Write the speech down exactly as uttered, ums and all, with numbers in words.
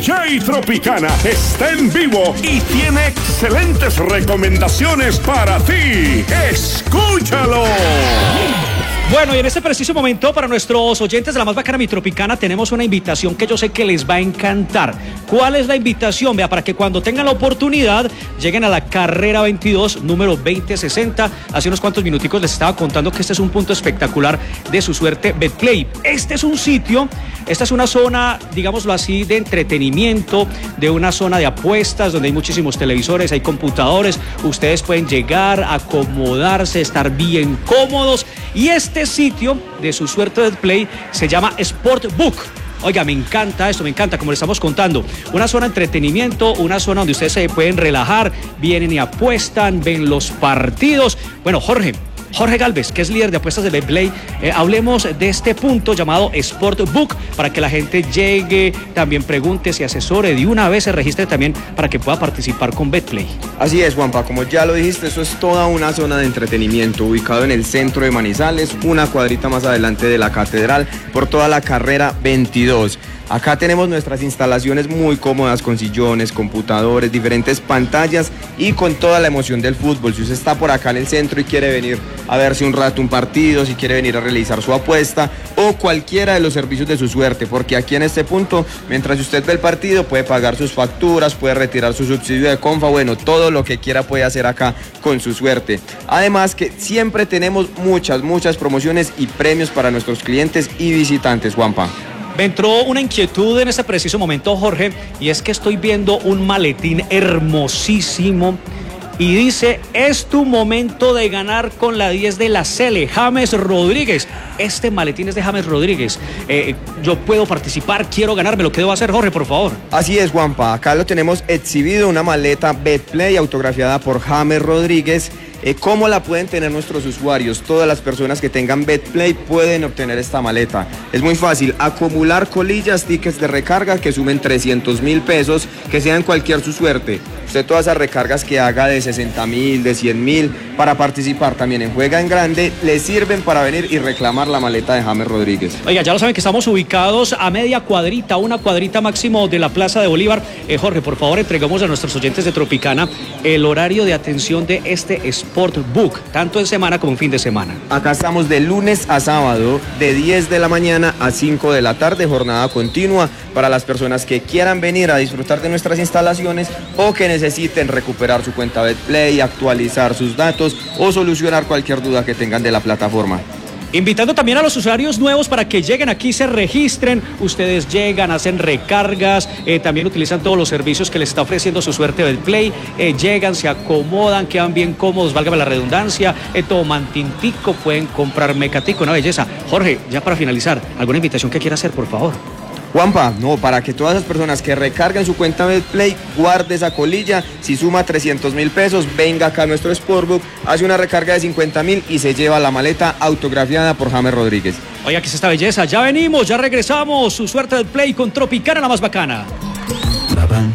Jay Tropicana está en vivo y tiene excelentes recomendaciones para ti. ¡Escúchalo! Bueno, y en este preciso momento, para nuestros oyentes de la más bacana Mi Tropicana, tenemos una invitación que yo sé que les va a encantar. ¿Cuál es la invitación? Vea, para que cuando tengan la oportunidad, lleguen a la carrera veintidós, número veinte sesenta. Hace unos cuantos minuticos les estaba contando que este es un punto espectacular de su suerte Betplay. Este es un sitio, esta es una zona, digámoslo así, de entretenimiento, de una zona de apuestas, donde hay muchísimos televisores, hay computadores. Ustedes pueden llegar, acomodarse, estar bien cómodos. Y este sitio de su suerte Betplay se llama Sportbook. Oiga, me encanta esto, me encanta, como le estamos contando. Una zona de entretenimiento, una zona donde ustedes se pueden relajar, vienen y apuestan, ven los partidos. Bueno, Jorge, Jorge Galvez, que es líder de apuestas de Betplay, eh, hablemos de este punto llamado Sportbook, para que la gente llegue, también pregunte, se asesore, de una vez se registre también para que pueda participar con Betplay. Así es, Juanpa, como ya lo dijiste, eso es toda una zona de entretenimiento, ubicado en el centro de Manizales, una cuadrita más adelante de la Catedral, por toda la carrera veintidós. Acá tenemos nuestras instalaciones muy cómodas con sillones, computadores, diferentes pantallas y con toda la emoción del fútbol. Si usted está por acá en el centro y quiere venir a verse un rato un partido, si quiere venir a realizar su apuesta o cualquiera de los servicios de su suerte, porque aquí en este punto, mientras usted ve el partido, puede pagar sus facturas, puede retirar su subsidio de Confa, bueno, todo lo que quiera puede hacer acá con su suerte. Además que siempre tenemos muchas, muchas promociones y premios para nuestros clientes y visitantes, Juanpa. Me entró una inquietud en este preciso momento, Jorge, y es que estoy viendo un maletín hermosísimo y dice: es tu momento de ganar con la diez de la Cele, James Rodríguez. Este maletín es de James Rodríguez. Eh, yo puedo participar, quiero ganarme. ¿Lo que debo hacer, Jorge, por favor? Así es, Juanpa. Acá lo tenemos exhibido, una maleta Betplay autografiada por James Rodríguez. Eh, ¿Cómo la pueden tener nuestros usuarios? Todas las personas que tengan Betplay pueden obtener esta maleta. Es muy fácil, acumular colillas, tickets de recarga que sumen trescientos mil pesos, que sean cualquier su suerte. Usted todas esas recargas que haga de sesenta mil, de cien mil, para participar también en Juega en Grande, le sirven para venir y reclamar la maleta de James Rodríguez. Oiga, ya lo saben que estamos ubicados a media cuadrita, una cuadrita máximo de la Plaza de Bolívar. Eh, Jorge, por favor, entregamos a nuestros oyentes de Tropicana el horario de atención de este Sportbook, tanto en semana como en fin de semana. Acá estamos de lunes a sábado, de diez de la mañana a cinco de la tarde, jornada continua para las personas que quieran venir a disfrutar de nuestras instalaciones o que necesiten recuperar su cuenta Betplay, actualizar sus datos o solucionar cualquier duda que tengan de la plataforma. Invitando también a los usuarios nuevos para que lleguen aquí, se registren. Ustedes llegan, hacen recargas, eh, también utilizan todos los servicios que les está ofreciendo su suerte Betplay. Eh, llegan, se acomodan, quedan bien cómodos, válgame la redundancia. Eh, toman tintico, pueden comprar mecatico, una belleza. Jorge, ya para finalizar, ¿alguna invitación que quiera hacer, por favor? Juanpa, no, para que todas las personas que recarguen su cuenta Betplay, guarde esa colilla, si suma trescientos mil pesos, venga acá a nuestro Sportbook, hace una recarga de cincuenta mil y se lleva la maleta autografiada por James Rodríguez. Oiga, ¿qué es esta belleza? Ya venimos, ya regresamos, su suerte Betplay con Tropicana, la más bacana.